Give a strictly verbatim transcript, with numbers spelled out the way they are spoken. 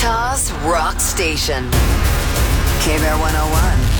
Utah's rock station. K B R one oh one.